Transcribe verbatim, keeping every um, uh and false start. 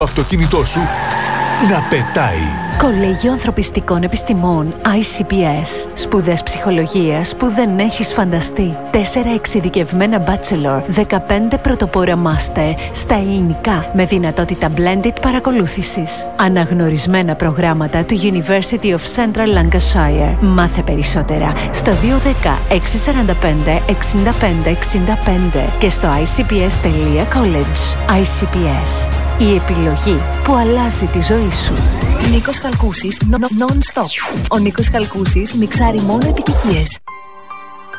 αυτοκίνητό σου να πετάει. Κολέγιο Ανθρωπιστικών Επιστημών άι σι πι ες. Σπουδές ψυχολογίας που δεν έχεις φανταστεί. Τέσσερα εξειδικευμένα bachelor, δεκαπέντε πρωτοπόρα master στα ελληνικά με δυνατότητα blended παρακολούθησης. Αναγνωρισμένα προγράμματα του University of Central Lancashire. Μάθε περισσότερα στο δύο ένα μηδέν έξι τέσσερα πέντε εξήντα πέντε εξήντα πέντε και στο άι σι πι ες τελεία college. άι σι πι ες. Η επιλογή που αλλάζει τη ζωή σου. Νίκος Χαλκούσης, non-stop. Ο Νίκος Χαλκούσης μιξάρει μόνο επιτυχίες.